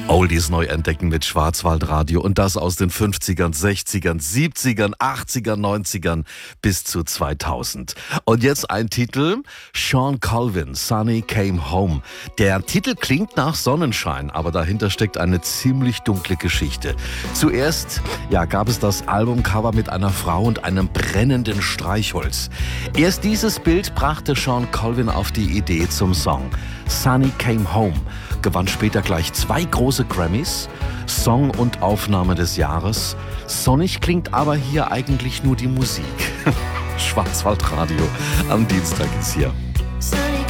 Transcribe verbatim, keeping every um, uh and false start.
Oldies neu entdecken mit Schwarzwaldradio und das aus den fünfzigern, sechzigern, siebzigern, achtzigern, neunzigern bis zu zweitausend. Und jetzt ein Titel, Shawn Colvin, Sunny Came Home. Der Titel klingt nach Sonnenschein, aber dahinter steckt eine ziemlich dunkle Geschichte. Zuerst ja, gab es das Albumcover mit einer Frau und einem brennenden Streichholz. Erst dieses Bild brachte Shawn Colvin auf die Idee zum Song. Sunny Came Home gewann später gleich zwei große Grammys, Song und Aufnahme des Jahres. Sonnig klingt aber hier eigentlich nur die Musik. Schwarzwaldradio am Dienstag ist hier.